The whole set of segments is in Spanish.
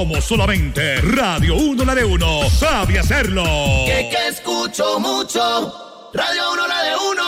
Como solamente Radio 1 la de 1 sabe hacerlo. Que escucho mucho, Radio 1 la de 1.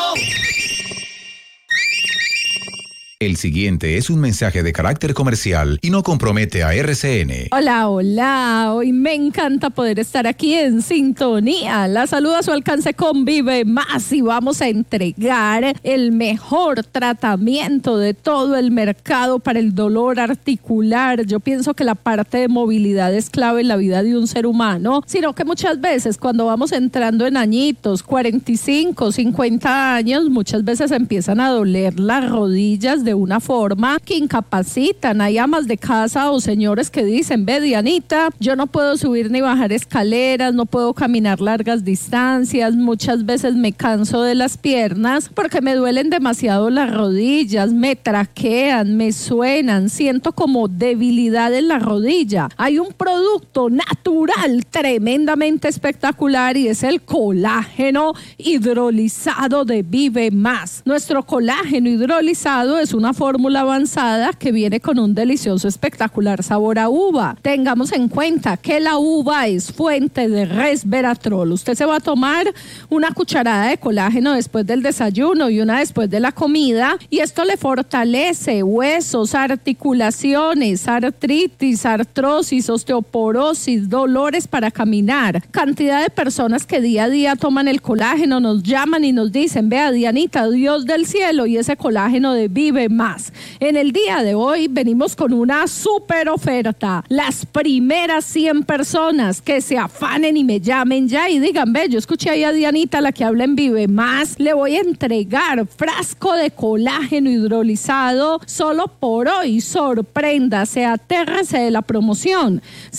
El siguiente es un mensaje de carácter comercial y no compromete a RCN. Hola, hola. Hoy me encanta poder estar aquí en sintonía. La salud a su alcance con Vive Más y vamos a entregar el mejor tratamiento de todo el mercado para el dolor articular. Yo pienso que la parte de movilidad es clave en la vida de un ser humano, sino que muchas veces cuando vamos entrando en añitos, 45, 50 años, muchas veces empiezan a doler las rodillas de una forma que incapacitan. Hay amas de casa o señores que dicen: ve, Dianita, yo no puedo subir ni bajar escaleras, no puedo caminar largas distancias, muchas veces me canso de las piernas porque me duelen demasiado las rodillas, me traquean, me suenan, siento como debilidad en la rodilla. Hay un producto natural tremendamente espectacular y es el colágeno hidrolizado de Vive Más. Nuestro colágeno hidrolizado es una fórmula avanzada que viene con un delicioso, espectacular sabor a uva. Tengamos en cuenta que la uva es fuente de resveratrol. Usted se va a tomar una cucharada de colágeno después del desayuno y una después de la comida, y esto le fortalece huesos, articulaciones, artritis, artrosis, osteoporosis, dolores para caminar. Cantidad de personas que día a día toman el colágeno nos llaman y nos dicen: vea, Dianita, Dios del cielo, y ese colágeno de Vive Más. En el día de hoy venimos con una super oferta. Las primeras 100 personas que se afanen y me llamen ya y digan: ve, yo escuché ahí a Dianita, la que habla en Vive Más, le voy a entregar frasco de colágeno hidrolizado solo por hoy. Sorpréndase, atérrese de la promoción.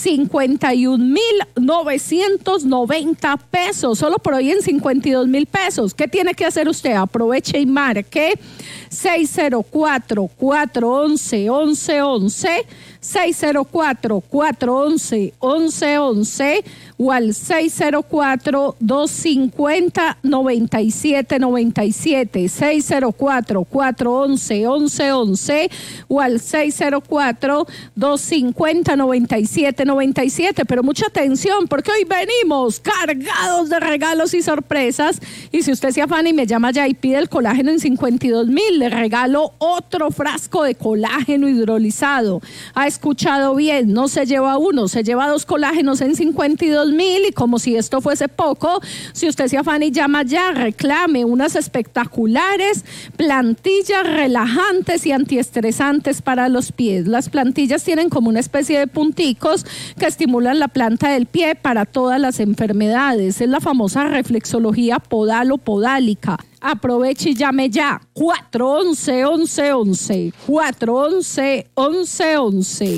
51,990 pesos, solo por hoy en 52,000 pesos. ¿Qué tiene que hacer usted? Aproveche y marque 604-411-1111, 604-411-1111 o al 604-250-9797, 604-411-1111 o al 604-250-9797. Pero mucha atención, porque hoy venimos cargados de regalos y sorpresas, y si usted se afana y me llama ya y pide el colágeno en 52,000, le regalo otro frasco de colágeno hidrolizado. Ha escuchado bien, no se lleva uno, se lleva 2 colágenos en 52,000, y como si esto fuese poco, si usted se afana y llama ya, reclame unas espectaculares plantillas relajantes y antiestresantes para los pies. Las plantillas tienen como una especie de punticos que estimulan la planta del pie para todas las enfermedades. Es la famosa reflexología podal o podálica. Aproveche y llame ya. 411-1111. 411-1111.